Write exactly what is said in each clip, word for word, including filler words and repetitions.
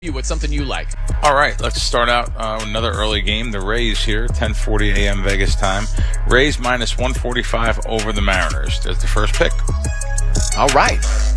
you with something you like. All right, let's start out uh, another early game. The Rays here, ten forty a.m. Vegas time. Rays minus one forty-five over the Mariners. There's the first pick. All right.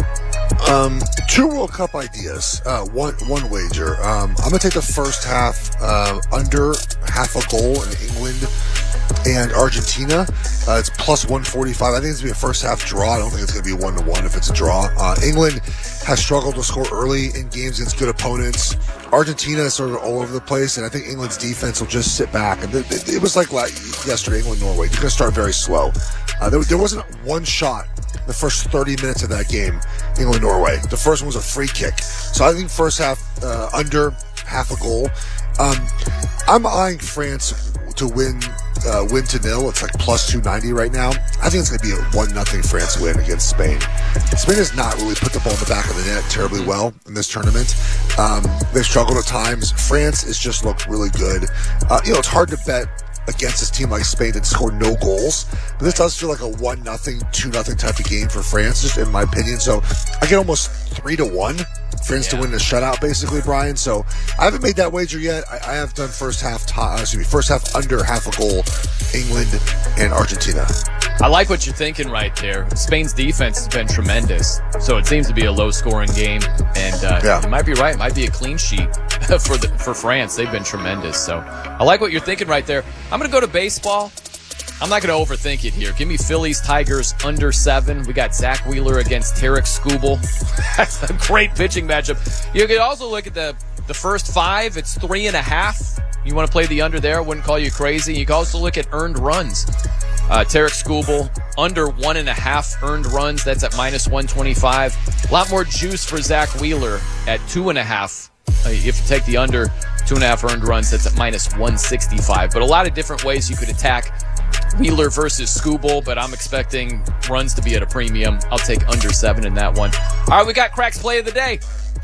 Um, two World Cup ideas. Uh, one one wager. Um, I'm gonna take the first half uh, under half a goal in England and Argentina. Uh, it's plus one forty-five. I think it's gonna be a first half draw. I don't think it's gonna be one to one if it's a draw. Uh, England has struggled to score early in games against good opponents. Argentina is sort of all over the place, and I think England's defense will just sit back. And it, it, it was like yesterday, England Norway. You're gonna start very slow. Uh, there, there wasn't one shot the first thirty minutes of that game, England Norway. The first one was a free kick. So I think first half uh, under half a goal. Um, I'm eyeing France to win uh, win to nil. It's like plus two ninety right now. I think it's going to be a one nothing France win against Spain. Spain has not really put the ball in the back of the net terribly well in this tournament. Um, they've struggled at times. France has just looked really good. Uh, you know, it's hard to bet against this team like Spain that scored no goals, but this does feel like a one nothing, two nothing type of game for France, just in my opinion. So I get almost three to one France yeah. to win a shutout, basically, Brian. So I haven't made that wager yet. I, I have done first half, t- uh, excuse me, first half under half a goal, England and Argentina. I like what you're thinking right there. Spain's defense has been tremendous, so it seems to be a low-scoring game, and uh, yeah. you might be right. It might be a clean sheet for the, for France. They've been tremendous, so I like what you're thinking right there. I'm going to go to baseball. I'm not going to overthink it here. Give me Phillies Tigers under seven. We got Zach Wheeler against Tarek Skubal. That's a great pitching matchup. You could also look at the the first five. It's three and a half. You want to play the under there? Wouldn't call you crazy. You can also look at earned runs. Uh, Tarek Skubal under one and a half earned runs. That's at minus one twenty-five. A lot more juice for Zach Wheeler at two and a half. Uh, if you take the under two and a half earned runs, that's at minus one sixty-five. But a lot of different ways you could attack Wheeler versus Skubal, but I'm expecting runs to be at a premium. I'll take under seven in that one. All right, we got Crack's play of the day.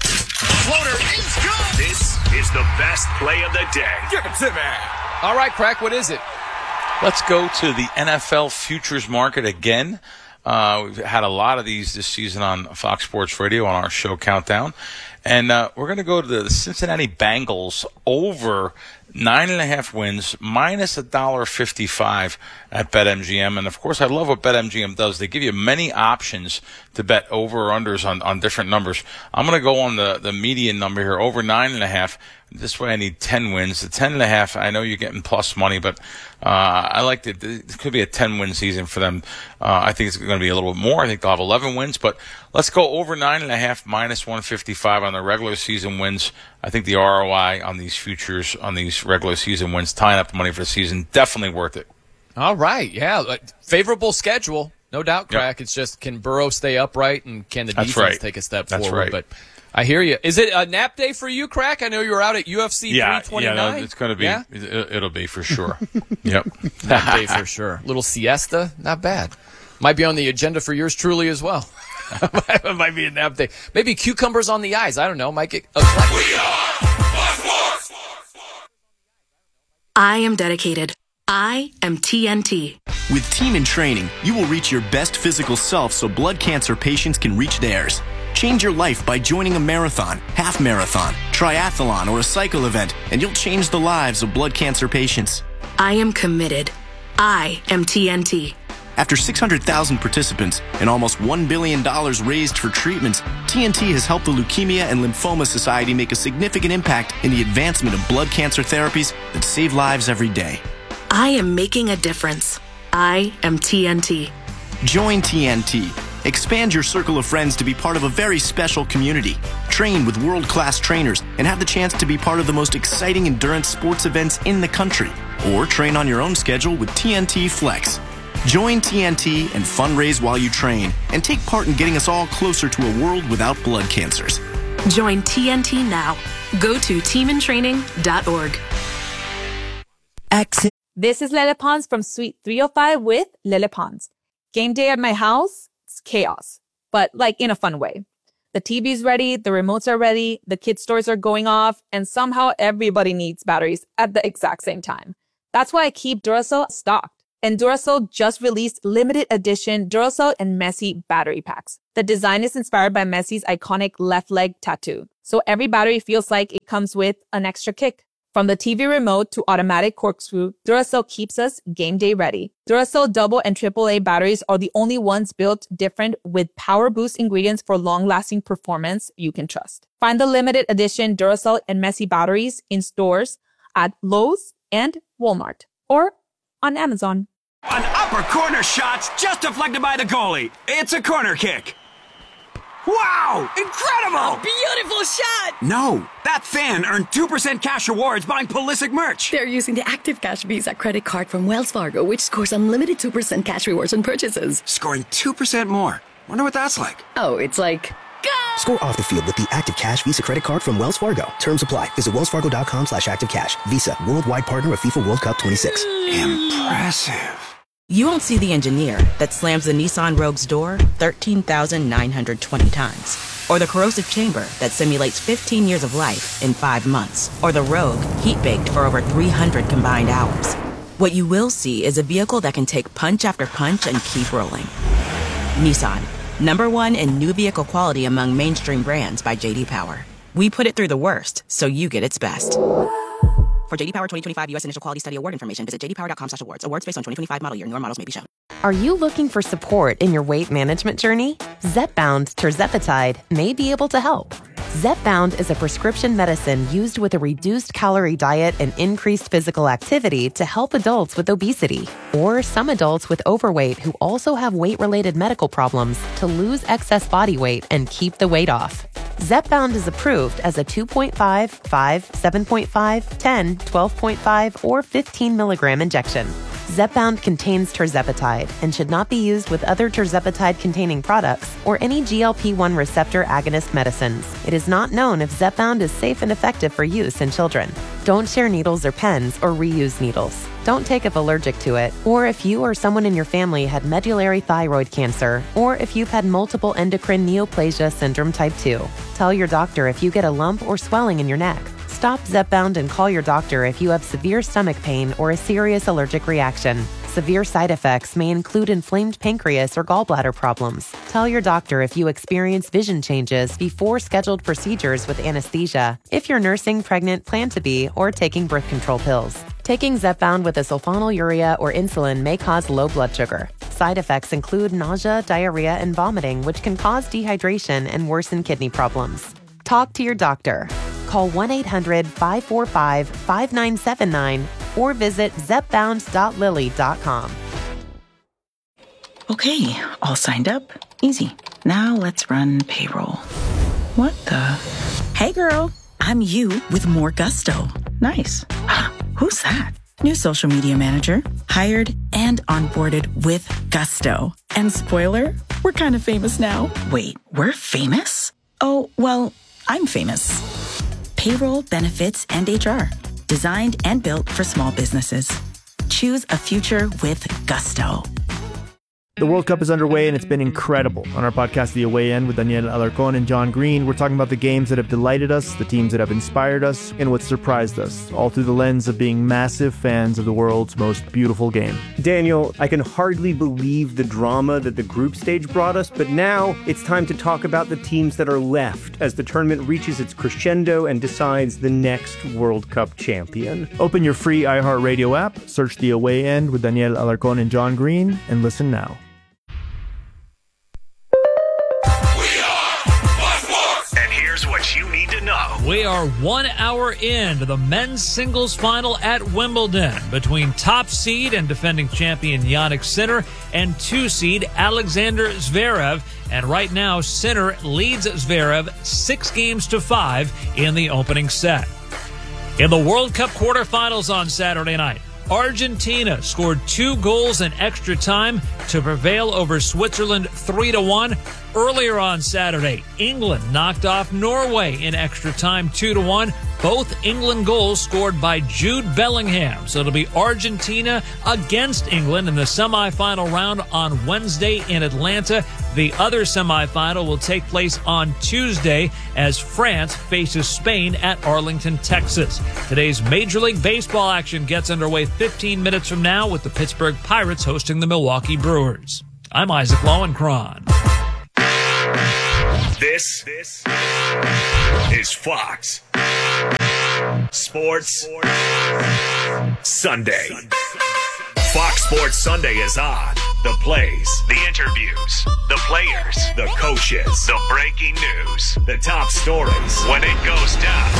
Floater is good. This is the best play of the day. Give it to me. All right, Crack, what is it? Let's go to the N F L futures market again. Uh, we've had a lot of these this season on Fox Sports Radio on our show Countdown. And uh, we're going to go to the Cincinnati Bengals over nine and a half wins, minus one dollar fifty-five at BetMGM. And, of course, I love what BetMGM does. They give you many options to bet over or unders on, on different numbers. I'm going to go on the, the median number here, over nine and a half. This way I need ten wins. The ten and a half, I know you're getting plus money, but uh, I like it. It could be a ten-win season for them. Uh, I think it's going to be a little bit more. I think they'll have eleven wins, but let's go over nine and a half, minus one fifty-five on the regular season wins. I think the R O I on these futures, on these regular season wins, tying up the money for the season, definitely worth it. All right, yeah. Favorable schedule, no doubt, Crack. Yep. It's just, can Burrow stay upright, and can the defense right. take a step That's forward? Right. But I hear you. Is it a nap day for you, Crack? I know you were out at U F C yeah, three twenty-nine. Yeah, it's going to be. Yeah? It'll be for sure. Yep. Nap day for sure. Little siesta, not bad. Might be on the agenda for yours truly as well. It might be a nap day. Maybe cucumbers on the eyes. I don't know. Might get a We are I am dedicated. I am T N T. With Team in Training, you will reach your best physical self so blood cancer patients can reach theirs. Change your life by joining a marathon, half marathon, triathlon, or a cycle event, and you'll change the lives of blood cancer patients. I am committed. I am T N T. After six hundred thousand participants and almost one billion dollars raised for treatments, T N T has helped the Leukemia and Lymphoma Society make a significant impact in the advancement of blood cancer therapies that save lives every day. I am making a difference. I am T N T. Join T N T. Expand your circle of friends to be part of a very special community. Train with world-class trainers and have the chance to be part of the most exciting endurance sports events in the country. Or train on your own schedule with T N T Flex. Join T N T and fundraise while you train, and take part in getting us all closer to a world without blood cancers. Join T N T now. Go to team in training dot org. Exit. This is Lele Pons from Suite three oh five with Lele Pons. Game day at my house, it's chaos, but like in a fun way. The T V's ready, the remotes are ready, the kids' toys are going off, and somehow everybody needs batteries at the exact same time. That's why I keep Duracell stocked. And Duracell just released limited edition Duracell and Messi battery packs. The design is inspired by Messi's iconic left leg tattoo. so every battery feels like it comes with an extra kick. From the T V remote to automatic corkscrew, Duracell keeps us game day ready. Duracell double and triple A batteries are the only ones built different with power boost ingredients for long-lasting performance you can trust. Find the limited edition Duracell and Messi batteries in stores at Lowe's and Walmart or on Amazon. An upper corner shot just deflected by the goalie. It's a corner kick. Wow! Incredible! A beautiful shot! No, that fan earned two percent cash rewards buying Pulisic merch. They're using the Active Cash Visa credit card from Wells Fargo, which scores unlimited two percent cash rewards on purchases. Scoring two percent more. Wonder what that's like. Oh, it's like... Go! Score off the field with the Active Cash Visa credit card from Wells Fargo. Terms apply. Visit wellsfargo.com slash active cash. Visa, worldwide partner of FIFA World Cup twenty-six. Impressive. You won't see the engineer that slams the Nissan Rogue's door thirteen thousand nine hundred twenty times. Or the corrosive chamber that simulates fifteen years of life in five months. Or the Rogue heat-baked for over three hundred combined hours. What you will see is a vehicle that can take punch after punch and keep rolling. Nissan, number one in new vehicle quality among mainstream brands by J D Power. We put it through the worst, so you get its best. For J D Power twenty twenty-five U S Initial Quality Study Award information, visit j d power dot com slash awards. Awards based on twenty twenty-five model year. Newer models may be shown. Are you looking for support in your weight management journey? Zepbound Tirzepatide may be able to help. Zepbound is a prescription medicine used with a reduced calorie diet and increased physical activity to help adults with obesity or some adults with overweight who also have weight-related medical problems to lose excess body weight and keep the weight off. Zepbound is approved as a two point five, five, seven point five, ten, twelve point five, or fifteen milligram injection. Zepbound contains tirzepatide and should not be used with other tirzepatide-containing products or any G L P one receptor agonist medicines. It is not known if Zepbound is safe and effective for use in children. Don't share needles or pens or reuse needles. Don't take if allergic to it, or if you or someone in your family had medullary thyroid cancer, or if you've had multiple endocrine neoplasia syndrome type two. Tell your doctor if you get a lump or swelling in your neck. Stop Zepbound and call your doctor if you have severe stomach pain or a serious allergic reaction. Severe side effects may include inflamed pancreas or gallbladder problems. Tell your doctor if you experience vision changes before scheduled procedures with anesthesia, if you're nursing, pregnant, plan to be, or taking birth control pills. Taking Zepbound with a sulfonylurea or insulin may cause low blood sugar. Side effects include nausea, diarrhea, and vomiting, which can cause dehydration and worsen kidney problems. Talk to your doctor. Call one eight hundred, five four five, five nine seven nine or visit zepbound dot lilly dot com. Okay, all signed up. Easy. Now let's run payroll. What the? Hey girl, I'm you with more gusto. Nice. Who's that? New social media manager. Hired and onboarded with gusto. And spoiler, we're kind of famous now. Wait, we're famous? Oh, well, I'm famous. Payroll, benefits, and H R. Designed and built for small businesses. Choose a future with gusto. The World Cup is underway and it's been incredible. On our podcast, The Away End, with Daniel Alarcón and John Green, we're talking about the games that have delighted us, the teams that have inspired us, and what surprised us, all through the lens of being massive fans of the world's most beautiful game. Daniel, I can hardly believe the drama that the group stage brought us, but now it's time to talk about the teams that are left as the tournament reaches its crescendo and decides the next World Cup champion. Open your free iHeartRadio app, search The Away End with Daniel Alarcón and John Green, and listen now. What you need to know. We are one hour into the men's singles final at Wimbledon between top seed and defending champion Jannik Sinner and two seed Alexander Zverev. And right now, Sinner leads Zverev six games to five in the opening set. In the World Cup quarterfinals on Saturday night, Argentina scored two goals in extra time to prevail over Switzerland three to one. Earlier on Saturday, England knocked off Norway in extra time two to one. Both England goals scored by Jude Bellingham. So it'll be Argentina against England in the semifinal round on Wednesday in Atlanta. The other semifinal will take place on Tuesday as France faces Spain at Arlington, Texas. Today's Major League Baseball action gets underway fifteen minutes from now with the Pittsburgh Pirates hosting the Milwaukee Brewers. I'm Isaac Lowenkron. This, this is Fox Sports Sunday. Fox Sports Sunday is on. The plays, the interviews, the players, the coaches, the breaking news, the top stories. When it goes down,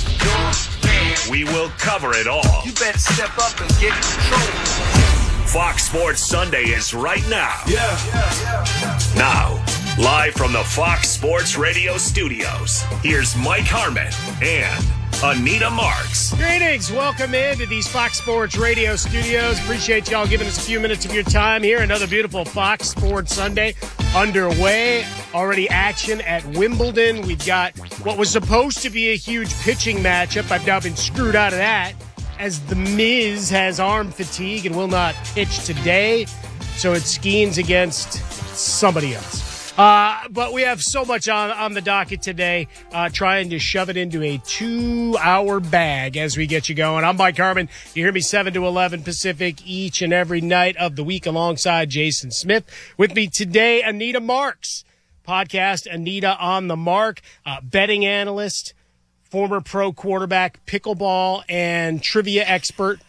we will cover it all. You better step up and get in control. Fox Sports Sunday is right now. Yeah. yeah, yeah. Now, live from the Fox Sports Radio studios, here's Mike Harmon and Anita Marks. Greetings. Welcome into these Fox Sports Radio studios. Appreciate y'all giving us a few minutes of your time here. Another beautiful Fox Sports Sunday underway. Already action at Wimbledon. We've got what was supposed to be a huge pitching matchup. I've now been screwed out of that as The Miz has arm fatigue and will not pitch today. So it's Skeens against somebody else. Uh, but we have so much on, on the docket today, uh, trying to shove it into a two-hour bag as we get you going. I'm Mike Harmon. You hear me seven to eleven Pacific each and every night of the week alongside Jason Smith. With me today, Anita Marks, podcast Anita on the Mark, uh, betting analyst, former pro quarterback, pickleball, and trivia expert.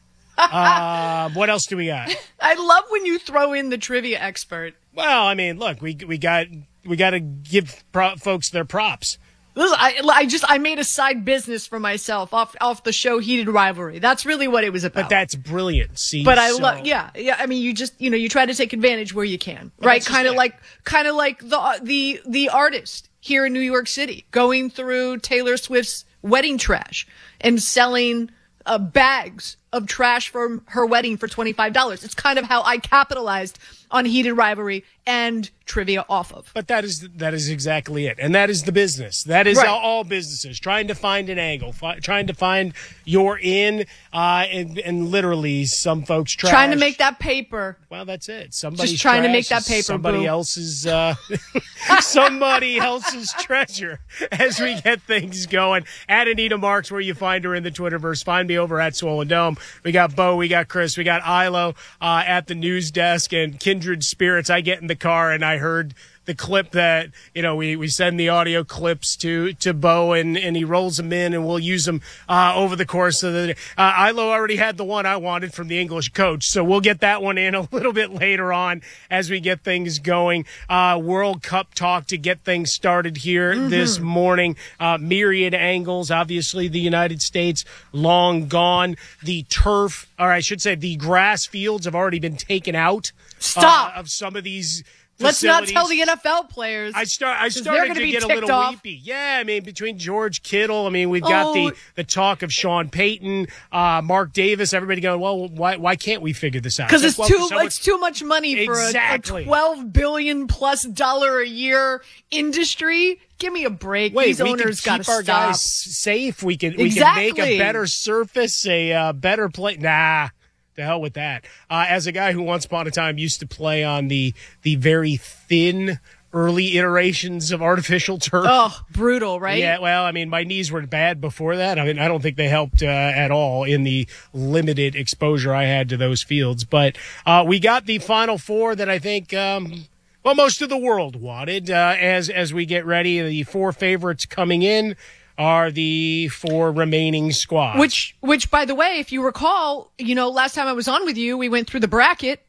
Uh, what else do we got? I love when you throw in the trivia expert. Well, I mean, look, we we got we got to give pro- folks their props. Listen, I, I just I made a side business for myself off off the show Heated Rivalry. That's really what it was about. But that's brilliant. See, but I so. love, yeah, yeah. I mean, you just you know you try to take advantage where you can, well, right? Kind of like kind of like the the the artist here in New York City going through Taylor Swift's wedding trash and selling uh, bags of trash from her wedding for twenty-five dollars. It's kind of how I capitalized on Heated Rivalry and trivia off of. But that is that is exactly it. And that is the business. That is right. all, all businesses, trying to find an angle, fi- trying to find your in, uh, and, and literally some folks trash. Trying to make that paper. Well, that's it. Somebody's Just trying trash to make that paper, Somebody boo. else's, uh, somebody else's treasure as we get things going. At Anita Marks, where you find her in the Twitterverse. Find me over at Swollen Dome. We got Bo, we got Chris, we got Ilo uh, at the news desk, and Kindred Spirits. I get in the car and I heard the clip that, you know, we, we send the audio clips to, to Bo and, and he rolls them in and we'll use them uh, over the course of the day. Uh, Ilo already had the one I wanted from the English coach, so we'll get that one in a little bit later on as we get things going. Uh, World Cup talk to get things started here mm-hmm. this morning. Uh, myriad angles, obviously the United States long gone. The turf, or I should say the grass fields have already been taken out. Stop. Uh, of some of these Let's not tell the N F L players. I start. I started to get a little off. weepy. Yeah, I mean, between George Kittle, I mean, we've got oh. the, the talk of Sean Payton, uh, Mark Davis. Everybody going, well, why why can't we figure this out? Because it's well, too so it's too much money exactly. for a, a twelve billion plus dollar a year industry. Give me a break. Wait, These we owners can keep our stop. guys safe. We can exactly. we can make a better surface, a uh, better play. Nah. To hell with that. Uh, as a guy who once upon a time used to play on the the very thin early iterations of artificial turf. Oh, brutal, right? Yeah, well, I mean, my knees were bad before that. I mean, I don't think they helped uh, at all in the limited exposure I had to those fields. But uh, we got the Final Four that I think, um, well, most of the world wanted uh, as as we get ready. The four favorites coming in are the four remaining squads. Which, which, by the way, if you recall, you know, last time I was on with you, we went through the bracket,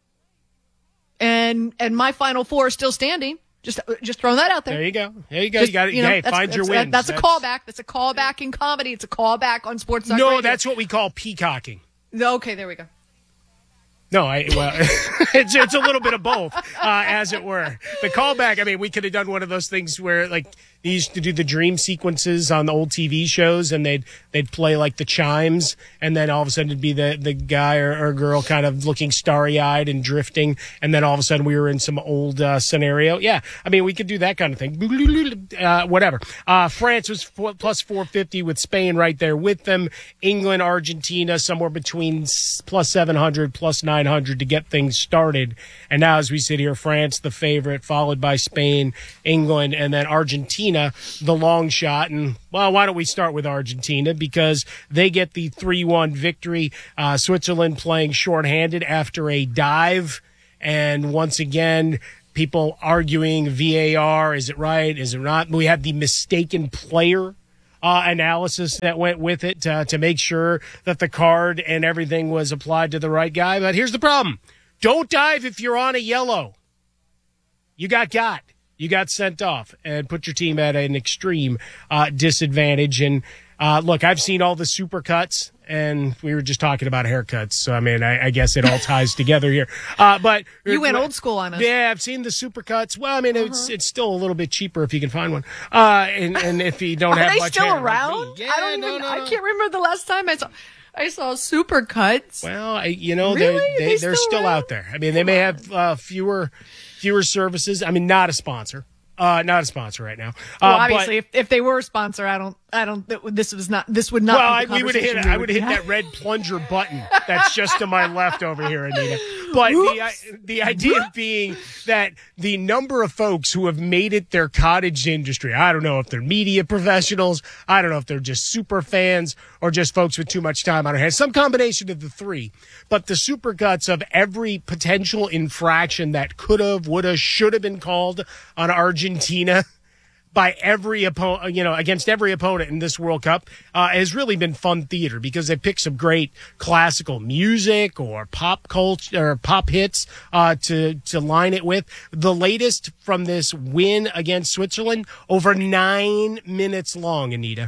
and and my Final Four is still standing. Just, just throwing that out there. There you go. There you go. Just, you got to you know, hey, find your wins. That's, that's a callback. That's a callback in comedy. It's a callback on Sports. No, Radio. that's what we call peacocking. Okay, there we go. No, I well, it's it's a little bit of both, uh, as it were. The callback. I mean, we could have done one of those things where, like, they used to do the dream sequences on the old T V shows, and they'd they'd play like the chimes, and then all of a sudden it'd be the the guy or, or girl kind of looking starry eyed and drifting, and then all of a sudden we were in some old uh, scenario. Yeah, I mean, we could do that kind of thing. Uh, whatever. Uh, France was four, plus four fifty with Spain right there with them. England, Argentina, somewhere between plus seven hundred, plus nine hundred to get things started. And now as we sit here, France the favorite, followed by Spain, England, and then Argentina the long shot. And, well, why don't we start with Argentina, because they get the three one victory. Uh, Switzerland playing shorthanded after a dive. And once again, people arguing V A R. Is it right? Is it not? We have the mistaken player uh, analysis that went with it uh, to make sure that the card and everything was applied to the right guy. But here's the problem. Don't dive if you're on a yellow. You got got. You got sent off and put your team at an extreme uh, disadvantage. And uh, look, I've seen all the super cuts, and we were just talking about haircuts. So, I mean, I, I guess it all ties together here. Uh, but you went old school on us. Yeah, I've seen the super cuts. Well, I mean, uh-huh. it's it's still a little bit cheaper if you can find one. Uh, and, and if you don't Are have they much still hair around? Like me. Yeah, I don't no, even. no, I no. can't remember the last time I saw. I saw super cuts. Well, I, you know, really? they're, they, they they're still, still out there. I mean, they may have uh, fewer fewer services. I mean, not a sponsor. Uh, not a sponsor right now. Well, uh, obviously, but, if, if they were a sponsor, I don't, I don't. This was not. This would not. Well, be I, the we would have hit. conversation I would have hit that red plunger button that's just to my left over here, Anita. But the the idea being that the number of folks who have made it their cottage industry. I don't know if they're media professionals. I don't know if they're just super fans or just folks with too much time on their hands. Some combination of the three. But the supercuts of every potential infraction that could have, would have, should have been called on Argentina by every opponent, you know, against every opponent in this World Cup, uh, has really been fun theater because they pick some great classical music or pop culture or pop hits, uh, to, to line it with. The latest from this win against Switzerland, over nine minutes long, Anita.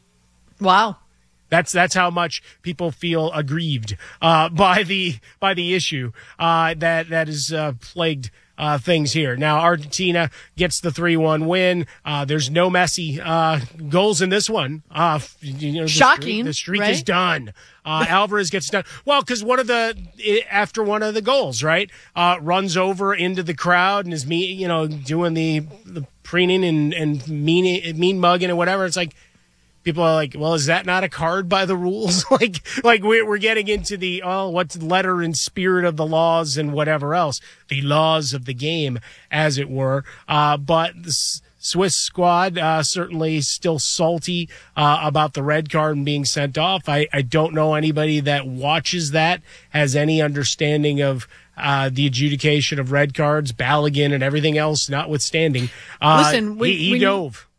Wow. That's that's how much people feel aggrieved uh, by the by the issue uh, that that is uh, plagued uh, things here. Now Argentina gets the three one win. Uh, there's no Messi uh, goals in this one. Uh, you know, the Shocking. Streak, the streak right? is done. Uh, Alvarez gets done. Well, because one of the after one of the goals, right, uh, runs over into the crowd and is me, you know, doing the the preening and and mean mean mugging and whatever. It's like. People are like, well, is that not a card by the rules? like, like we're, we're getting into the, oh, what's the letter and spirit of the laws and whatever else, the laws of the game, as it were. Uh, but the S- Swiss squad, uh, certainly still salty, uh, about the red card and being sent off. I, I don't know anybody that watches that has any understanding of, uh, the adjudication of red cards, Balogun and everything else, notwithstanding. Uh, Listen, when, he, he when dove. You-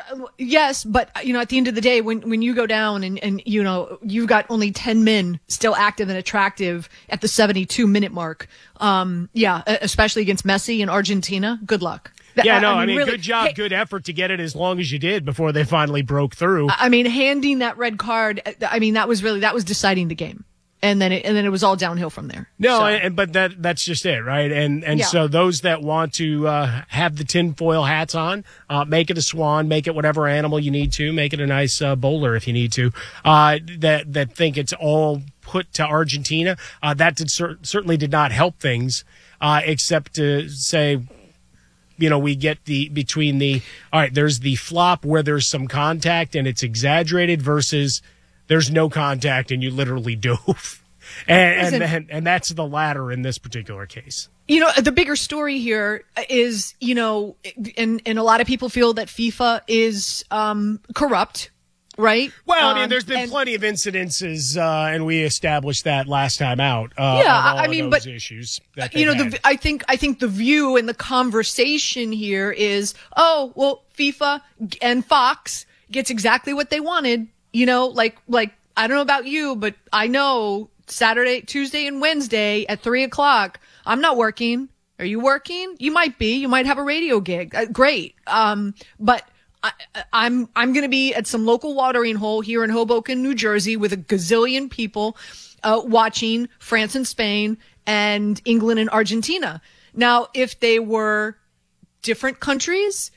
Yes, but you know, at the end of the day, when when you go down and, and you know you've got only ten men still active and attractive at the seventy-two minute mark, um, yeah, especially against Messi and Argentina. Good luck. Yeah, no, I mean, I mean really, good job, hey, good effort to get it as long as you did before they finally broke through. I mean, handing that red card, I mean, that was really that was deciding the game. And then it, and then it was all downhill from there. No, so. and, but that that's just it, right? And and yeah. so those that want to uh, have the tinfoil hats on, uh, make it a swan, make it whatever animal you need to, make it a nice uh, bowler if you need to. Uh, that that think it's all put to Argentina. Uh, that did cer- certainly did not help things, uh, except to say. You know, we get the between the all right. There's the flop where there's some contact and it's exaggerated versus. There's no contact and you literally dove. And, and, and, and that's the latter in this particular case. You know, the bigger story here is, you know, and, and a lot of people feel that FIFA is um, corrupt, right? Well, I mean, um, there's been and, plenty of incidences, uh, and we established that last time out. Uh, yeah, of all I of mean, those but issues that you know, had. the, I think I think the view and the conversation here is, oh, well, FIFA and Fox gets exactly what they wanted. You know, like, like, I don't know about you, but I know Saturday, Tuesday, and Wednesday at three o'clock, I'm not working. Are you working? You might be. You might have a radio gig. Uh, great. Um, but I, I'm, I'm going to be at some local watering hole here in Hoboken, New Jersey with a gazillion people, uh, watching France and Spain and England and Argentina. Now, if they were different countries,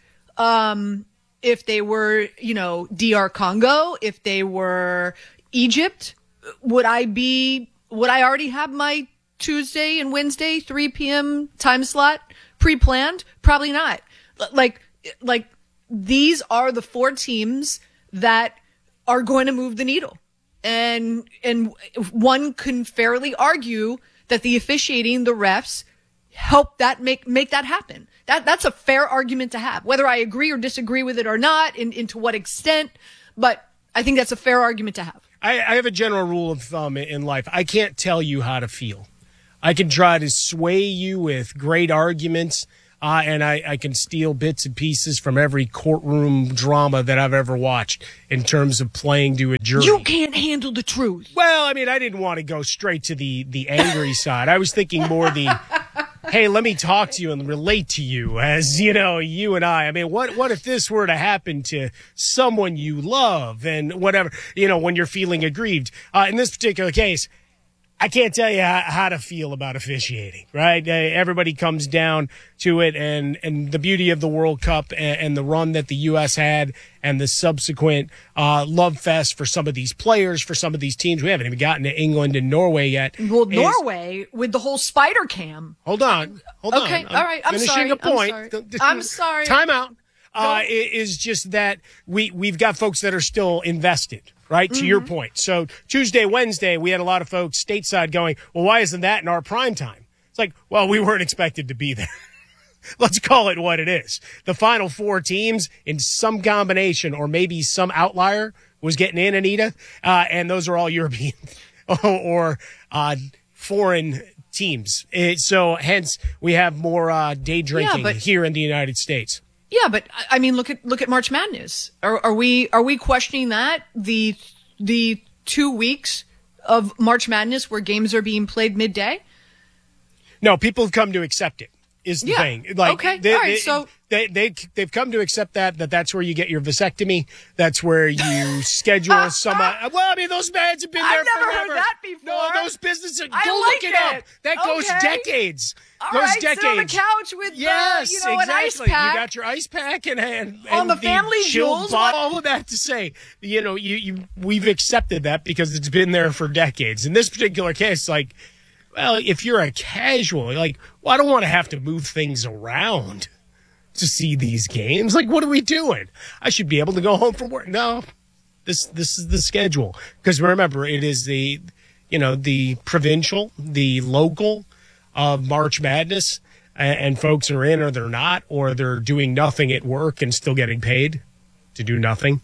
um, if they were, you know, D R Congo, if they were Egypt, would I be, would I already have my Tuesday and Wednesday, three p.m. time slot pre-planned? Probably not. Like, like these are the four teams that are going to move the needle. And, and one can fairly argue that the officiating, the refs, help that make, make that happen. That, that's a fair argument to have, whether I agree or disagree with it or not, and, and to what extent, but I think that's a fair argument to have. I, I have a general rule of thumb in life. I can't tell you how to feel. I can try to sway you with great arguments, uh, and I, I can steal bits and pieces from every courtroom drama that I've ever watched in terms of playing to a jury. You can't handle the truth. Well, I mean, I didn't want to go straight to the, the angry side. I was thinking more the, hey, let me talk to you and relate to you as, you know, you and I. I mean, what what if this were to happen to someone you love and whatever, you know, when you're feeling aggrieved? Uh, in this particular case, I can't tell you how, how to feel about officiating, right? Uh, everybody comes down to it, and, and the beauty of the World Cup and, and the run that the U S had and the subsequent uh, love fest for some of these players, for some of these teams. We haven't even gotten to England and Norway yet. Well, is, Norway with the whole spider cam. Hold on. Hold okay, on. Okay, all right. I'm finishing sorry. a point. I'm sorry. I'm sorry. Time out. Uh, is just that we, we've got folks that are still invested. Right, to mm-hmm. your point. So Tuesday, Wednesday, we had a lot of folks stateside going, well, why isn't that in our prime time? It's like, well, we weren't expected to be there. Let's call it what it is. The final four teams in some combination or maybe some outlier was getting in, Anita, uh, and those are all European or uh, foreign teams. It, so hence we have more uh, day drinking yeah, but- here in the United States. Yeah, but I mean, look at look at March Madness. Are, are we are we questioning that the the two weeks of March Madness where games are being played midday? No, people have come to accept it. Is the yeah. thing like okay? They, All right, they, so they they they've come to accept that that that's where you get your vasectomy. That's where you schedule uh, some. Uh, well, I mean, those ads have been there I've never forever. heard that before. No, those businesses. I go like look it, it up. That okay. goes decades. All goes right, decades. sit on the couch with yes, uh, you know, exactly. an ice pack. You got your ice pack and and, and on the, the family jewels. All of that to say, you know, you you we've accepted that because it's been there for decades. In this particular case, like. Well, if you're a casual, like, well, I don't want to have to move things around to see these games. Like, what are we doing? I should be able to go home from work. No, this this is the schedule. Because remember, it is the, you know, the provincial, the local of March Madness, and, and folks are in or they're not, or they're doing nothing at work and still getting paid to do nothing.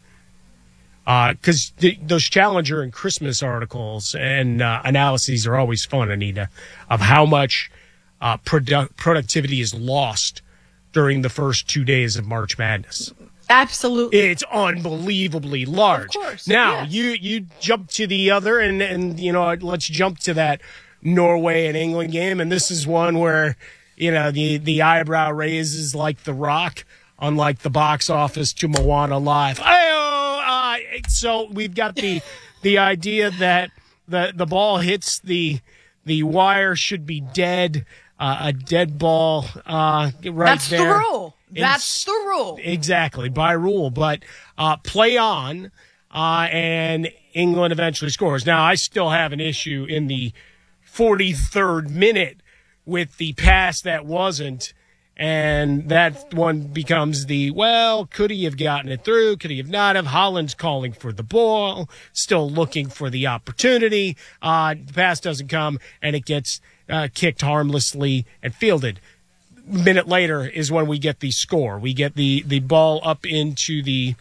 Because uh, those Challenger and Christmas articles and uh, analyses are always fun, Anita, of how much uh, produ- productivity is lost during the first two days of March Madness. Absolutely. It's unbelievably large. Of course. Now, yes. you, you jump to the other, and, and, you know, let's jump to that Norway and England game. And this is one where, you know, the, the eyebrow raises like The Rock, unlike the box office to Moana Live. Uh, so we've got the the idea that the the ball hits the the wire should be dead, uh, a dead ball uh, right That's there. That's the rule. That's it's, the rule. Exactly, by rule. But uh, play on, uh, and England eventually scores. Now, I still have an issue in the forty-third minute with the pass that wasn't. And that one becomes the, well, could he have gotten it through? Could he have not have? Holland's calling for the ball, still looking for the opportunity. Uh, the pass doesn't come, and it gets uh, kicked harmlessly and fielded. A minute later is when we get the score. We get the, the ball up into the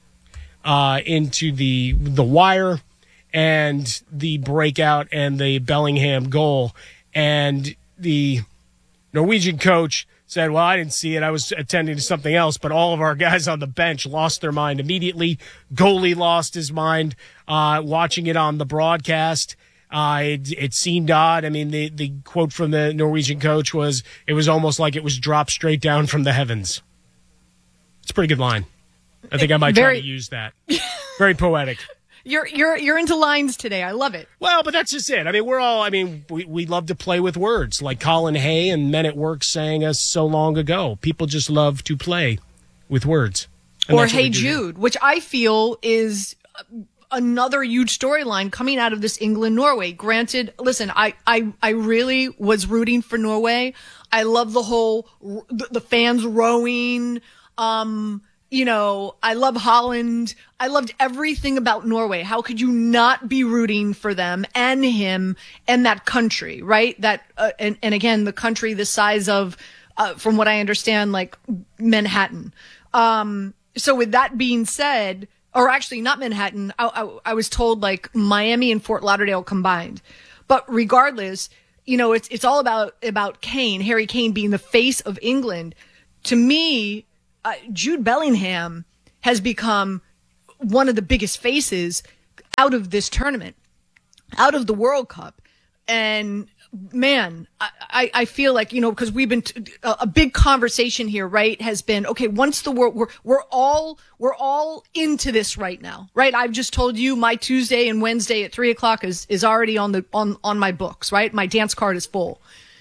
uh, into the the wire, and the breakout and the Bellingham goal. And the Norwegian coach said, well, I didn't see it. I was attending to something else. But all of our guys on the bench lost their mind immediately. Goalie lost his mind uh, watching it on the broadcast. Uh, it, it seemed odd. I mean, the, the quote from the Norwegian coach was, it was almost like it was dropped straight down from the heavens. It's a pretty good line. I think I might Very, try to use that. Very poetic. You're you're you're into lines today. I love it. Well, but that's just it. I mean, we're all, I mean, we, we love to play with words, like Colin Hay and Men at Work sang us so long ago. People just love to play with words. And or Hey Jude, which I feel is another huge storyline coming out of this England-Norway. Granted, listen, I, I, I really was rooting for Norway. I love the whole, the, the fans rowing, um, you know, I love Holland. I loved everything about Norway. How could you not be rooting for them and him and that country, right? That, uh, and, and again, the country the size of, uh, from what I understand, like Manhattan. Um, so with that being said, or actually not Manhattan, I, I, I was told like Miami and Fort Lauderdale combined. But regardless, you know, it's, it's all about, about Kane, Harry Kane being the face of England. to me, uh, Jude Bellingham has become one of the biggest faces out of this tournament, out of the World Cup. And man, I, I feel like, you know, because we've been t- a big conversation here, right, has been, okay, once the world, we're, we're all, we're all into this right now, right? I've just told you my Tuesday and Wednesday at three o'clock is, is already on the, on, on my books, right? My dance card is full.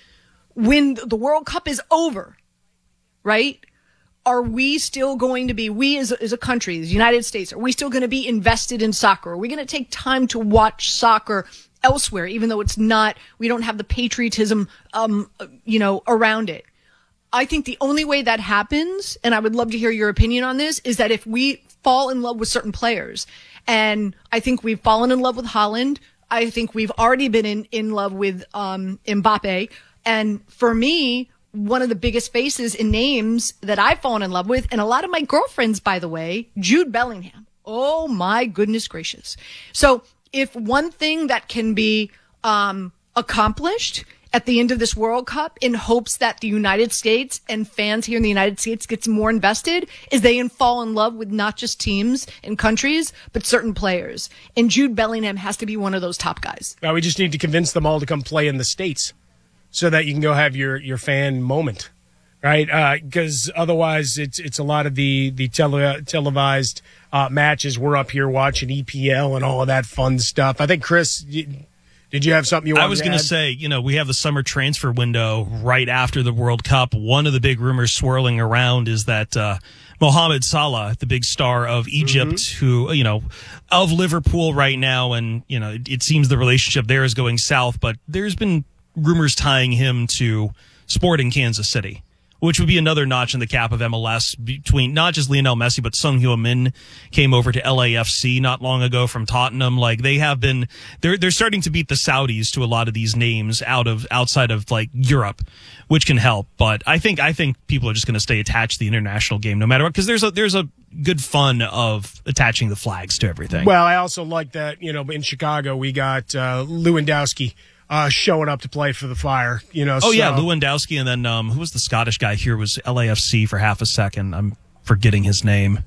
When the World Cup is over, right? Are we still going to be, we as a, as a country, the United States, are we still going to be invested in soccer? Are we going to take time to watch soccer elsewhere, even though it's not, we don't have the patriotism, um, you know, around it? I think the only way that happens, and I would love to hear your opinion on this, is that if we fall in love with certain players. And I think we've fallen in love with Haaland. I think we've already been in, in love with, um, Mbappe. And for me, one of the biggest faces and names that I've fallen in love with, and a lot of my girlfriends, by the way, Jude Bellingham. Oh my goodness gracious. So if one thing that can be um accomplished at the end of this World Cup in hopes that the United States and fans here in the United States gets more invested, is they fall in love with not just teams and countries, but certain players. And Jude Bellingham has to be one of those top guys. Well, we just need to convince them all to come play in the States, so that you can go have your, your fan moment, right? Because uh, otherwise, it's it's a lot of the the tele, televised uh, matches. We're up here watching E P L and all of that fun stuff. I think, Chris, you, did you have something you wanted I was going to say, you know, we have the summer transfer window right after the World Cup. One of the big rumors swirling around is that uh, Mohamed Salah, the big star of Egypt, mm-hmm. who, you know, of Liverpool right now, and, you know, it, it seems the relationship there is going south, but there's been rumors tying him to Sporting Kansas City, which would be another notch in the cap of M L S between not just Lionel Messi, but Son Heung-min came over to L A F C not long ago from Tottenham. Like, they have been, they're, they're starting to beat the Saudis to a lot of these names out of, outside of like Europe, which can help. But I think, I think people are just going to stay attached to the international game no matter what, because there's a, there's a good fun of attaching the flags to everything. Well, I also like that, you know, in Chicago, we got uh, Lewandowski Uh, showing up to play for the Fire, you know. Oh, so. yeah, Lewandowski, and then um, who was the Scottish guy here? Was L A F C for half a second. I'm forgetting his name.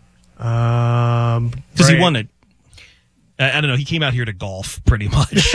Um, Because he won it. I, I don't know. He came out here to golf, pretty much.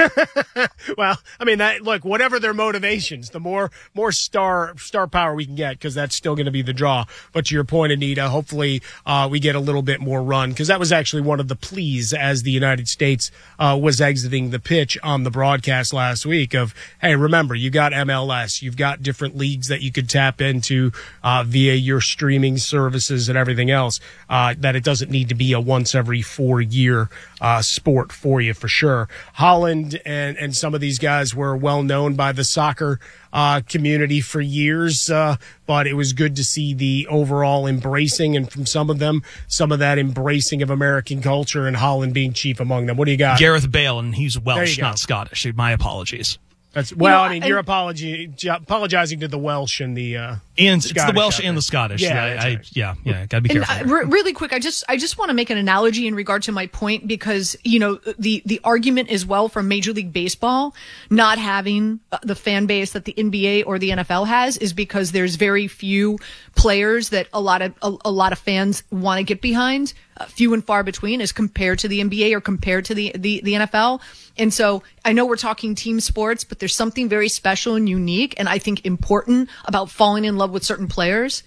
Well, I mean, that look, whatever their motivations, the more more star star power we can get, because that's still going to be the draw. But to your point, Anita, hopefully uh, we get a little bit more run, because that was actually one of the pleas as the United States uh, was exiting the pitch on the broadcast last week of, hey, remember, you got M L S, you've got different leagues that you could tap into uh, via your streaming services and everything else, uh, that it doesn't need to be a once every four year uh, sport for you, for sure. Haaland and, and some of these guys were well known by the soccer uh, community for years, uh, but it was good to see the overall embracing, and from some of them, some of that embracing of American culture, and Haaland being chief among them. What do you got? Gareth Bale, and he's Welsh, not Scottish. My apologies. That's well. You know, I mean, and, you're apology, apologizing to the Welsh and the uh, and Scottish it's the Welsh and the Scottish. Yeah, I, I, right. yeah, yeah. Gotta be and, careful. uh, re- really quick, I just I just want to make an analogy in regard to my point, because you know the the argument as well from Major League Baseball not having uh, the fan base that the N B A or the N F L has is because there's very few players that a lot of a, a lot of fans want to get behind. Uh, few and far between as compared to the N B A or compared to the, the, the N F L. And so I know we're talking team sports, but there's something very special and unique, and I think important about falling in love with certain players,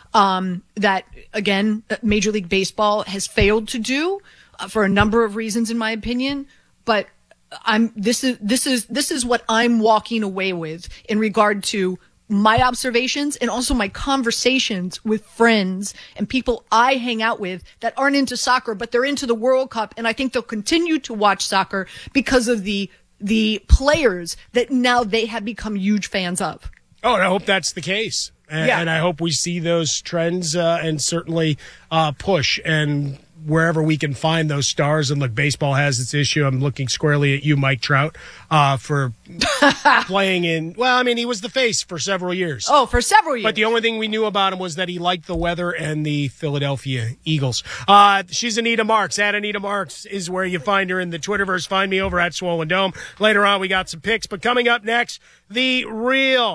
um, that, again, Major League Baseball has failed to do uh, for a number of reasons, in my opinion. But I'm, this is, this is, this is what I'm walking away with in regard to my observations and also my conversations with friends and people I hang out with that aren't into soccer, but they're into the World Cup. And I think they'll continue to watch soccer because of the, the players that now they have become huge fans of. Oh, and I hope that's the case. And, yeah. and I hope we see those trends uh, and certainly uh, push. And wherever we can find those stars, and look, baseball has its issue. I'm looking squarely at you, Mike Trout, uh, for playing in, well, I mean, he was the face for several years. Oh, for several years. But the only thing we knew about him was that he liked the weather and the Philadelphia Eagles. Uh, she's Anita Marks. At Anita Marks is where you find her in the Twitterverse. Find me over at Swollen Dome. Later on, we got some picks. But coming up next, the real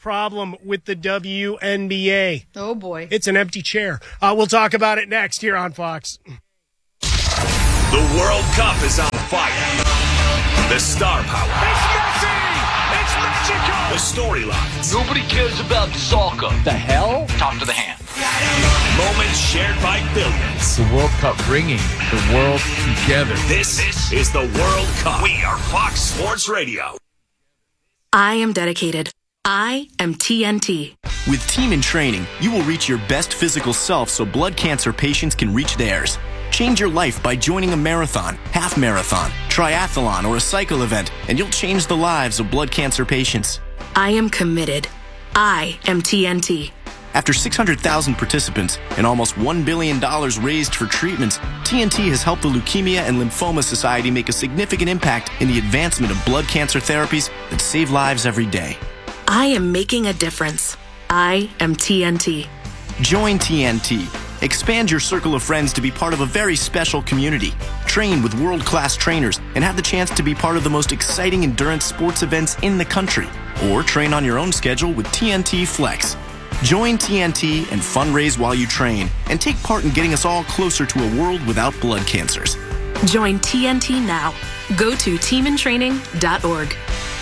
problem with the W N B A. Oh, boy. It's an empty chair. Uh, we'll talk about it next here on Fox. The World Cup is on fire. The star power. It's Messi! It's magical! The storylines. Nobody cares about soccer. The hell? Talk to the hand. Moments shared by billions. The World Cup bringing the world together. This, this is the World Cup. We are Fox Sports Radio. I am dedicated. I am T N T. With Team in Training, you will reach your best physical self so blood cancer patients can reach theirs. Change your life by joining a marathon, half marathon, triathlon, or a cycle event, and you'll change the lives of blood cancer patients. I am committed. I am T N T. After six hundred thousand participants and almost one billion dollars raised for treatments, T N T has helped the Leukemia and Lymphoma Society make a significant impact in the advancement of blood cancer therapies that save lives every day. I am making a difference. I am T N T. Join T N T. Expand your circle of friends to be part of a very special community. Train with world-class trainers and have the chance to be part of the most exciting endurance sports events in the country. Or train on your own schedule with T N T Flex. Join T N T and fundraise while you train and take part in getting us all closer to a world without blood cancers. Join T N T now. Go to team in training dot org.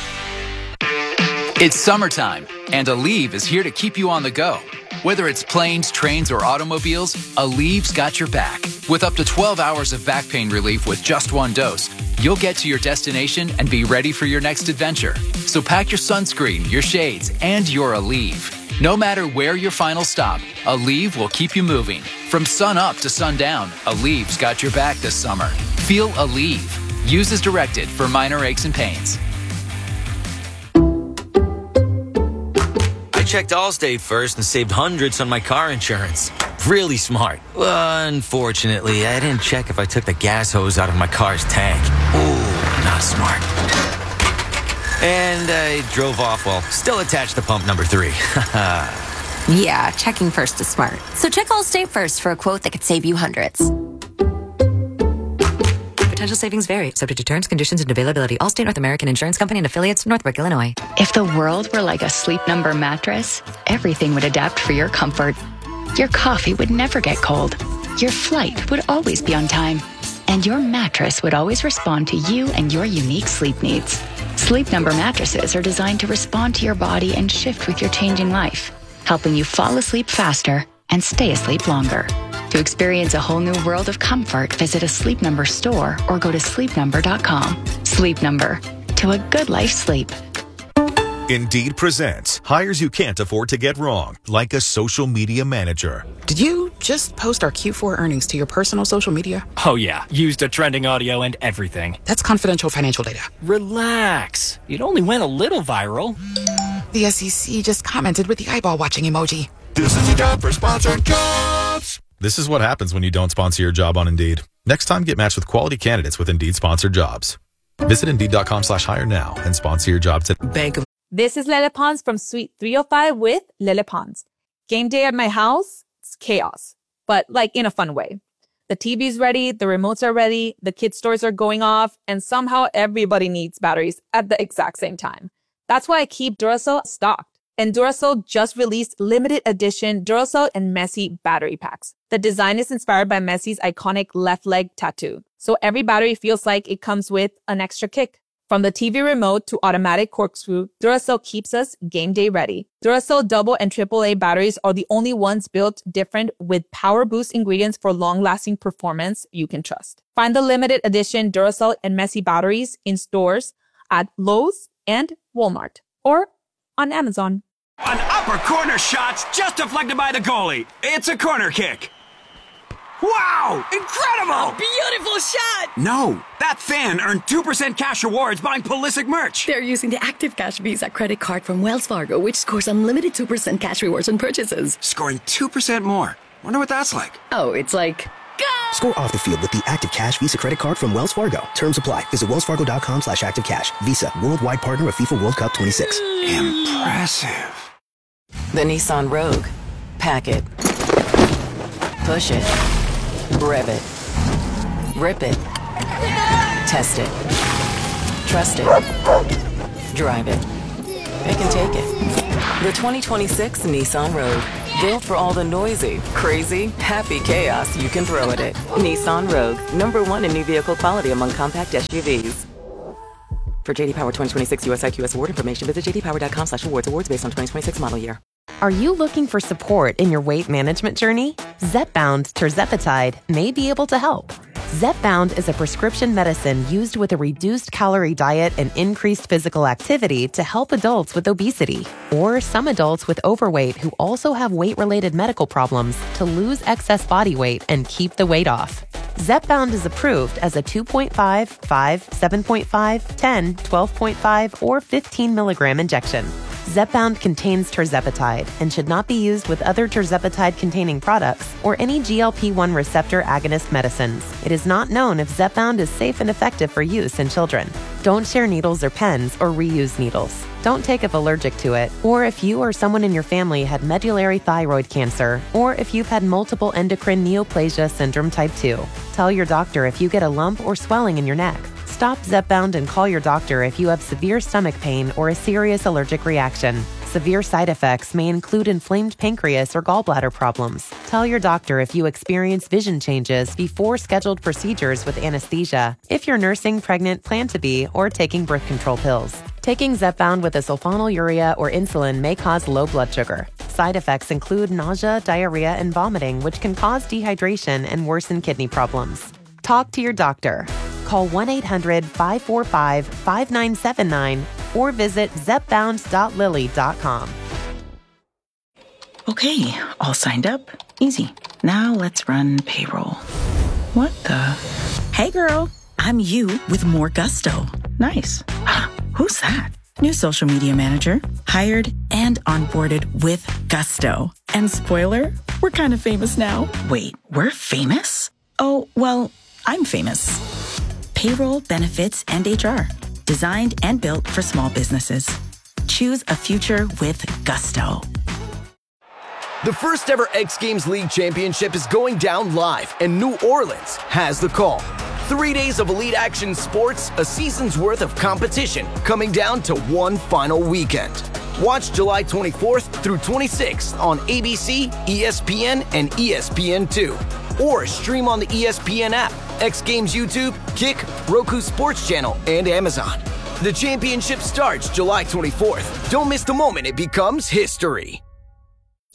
It's summertime, and Aleve is here to keep you on the go. Whether it's planes, trains, or automobiles, Aleve's got your back. With up to twelve hours of back pain relief with just one dose, you'll get to your destination and be ready for your next adventure. So pack your sunscreen, your shades, and your Aleve. No matter where your final stop, Aleve will keep you moving. From sun up to sundown, Aleve's got your back this summer. Feel Aleve. Use as directed for minor aches and pains. I checked Allstate first and saved hundreds on my car insurance. Really smart. Unfortunately, I didn't check if I took the gas hose out of my car's tank. Ooh, not smart. And I drove off while still attached to pump number three. Yeah, checking first is smart. So check Allstate first for a quote that could save you hundreds. Potential savings vary, subject to terms, conditions, and availability. Allstate North American Insurance Company and affiliates, Northbrook, Illinois. If the world were like a Sleep Number mattress, everything would adapt for your comfort. Your coffee would never get cold. Your flight would always be on time. And your mattress would always respond to you and your unique sleep needs. Sleep Number mattresses are designed to respond to your body and shift with your changing life, helping you fall asleep faster and stay asleep longer. To experience a whole new world of comfort, visit a Sleep Number store or go to sleep number dot com. Sleep Number. To a good life sleep. Indeed presents hires you can't afford to get wrong, like a social media manager. Did you just post our Q four earnings to your personal social media? Oh yeah, used a trending audio and everything. That's confidential financial data. Relax. It only went a little viral. The S E C just commented with the eyeball watching emoji. This is a job for sponsored jobs. This is what happens when you don't sponsor your job on Indeed. Next time, get matched with quality candidates with Indeed sponsored jobs. Visit Indeed.com slash hire now and sponsor your job today. Bank of This is Lele Pons from Suite three oh five with Lele Pons. Game day at my house, it's chaos, but like in a fun way. The T V's ready, the remotes are ready, the kids' stores are going off, and somehow everybody needs batteries at the exact same time. That's why I keep Duracell stocked. And Duracell just released limited edition Duracell and Messi battery packs. The design is inspired by Messi's iconic left leg tattoo. So every battery feels like it comes with an extra kick. From the T V remote to automatic corkscrew, Duracell keeps us game day ready. Duracell double and triple A batteries are the only ones built different with power boost ingredients for long-lasting performance you can trust. Find the limited edition Duracell and Messi batteries in stores at Lowe's and Walmart or on Amazon. An upper corner shot's just deflected by the goalie. It's a corner kick. Wow! Incredible! Beautiful shot! No, that fan earned two percent cash rewards buying Pulisic merch. They're using the Active Cash Visa credit card from Wells Fargo, which scores unlimited two percent cash rewards on purchases. Scoring two percent more. Wonder what that's like. Oh, it's like... Go! Score off the field with the Active Cash Visa credit card from Wells Fargo. Terms apply. Visit wellsfargo.com slash active cash. Visa, worldwide partner of FIFA World Cup twenty-six. Impressive. The Nissan Rogue. Pack it. Push it. Rev it. Rip it. Test it. Trust it. Drive it. Pick and take it. The twenty twenty-six Nissan Rogue. Built for all the noisy, crazy, happy chaos you can throw at it. Nissan Rogue, number one in new vehicle quality among compact S U Vs. For J D Power twenty twenty-six U S I Q S award information, visit j d power dot com slash awards. Awards based on twenty twenty-six model year. Are you looking for support in your weight management journey? Zepbound tirzepatide may be able to help. Zepbound is a prescription medicine used with a reduced calorie diet and increased physical activity to help adults with obesity or some adults with overweight who also have weight-related medical problems to lose excess body weight and keep the weight off. Zepbound is approved as a two point five, five, seven point five, ten, twelve point five, or fifteen milligram injection. Zepbound contains tirzepatide and should not be used with other tirzepatide-containing products or any G L P one receptor agonist medicines. It is not known if Zepbound is safe and effective for use in children. Don't share needles or pens or reuse needles. Don't take if allergic to it, or if you or someone in your family had medullary thyroid cancer, or if you've had multiple endocrine neoplasia syndrome type two. Tell your doctor if you get a lump or swelling in your neck. Stop Zepbound and call your doctor if you have severe stomach pain or a serious allergic reaction. Severe side effects may include inflamed pancreas or gallbladder problems. Tell your doctor if you experience vision changes before scheduled procedures with anesthesia, if you're nursing, pregnant, plan to be, or taking birth control pills. Taking Zepbound with a sulfonylurea or insulin may cause low blood sugar. Side effects include nausea, diarrhea, and vomiting, which can cause dehydration and worsen kidney problems. Talk to your doctor. Call one eight hundred, five four five, five nine seven nine or visit zepbound dot lilly dot com. Okay, all signed up. Easy. Now let's run payroll. What the? Hey girl, I'm you with more gusto. Nice. Who's that? New social media manager. Hired and onboarded with gusto. And spoiler, we're kind of famous now. Wait, we're famous? Oh, well, I'm famous. Payroll, benefits, and H R. Designed and built for small businesses. Choose a future with gusto. The first ever X Games League Championship is going down live, and New Orleans has the call. Three days of elite action sports, a season's worth of competition, coming down to one final weekend. Watch July twenty-fourth through twenty-sixth on A B C, E S P N, and E S P N two. Or stream on the E S P N app, X Games YouTube, Kick, Roku Sports Channel, and Amazon. The championship starts July twenty-fourth. Don't miss the moment it becomes history.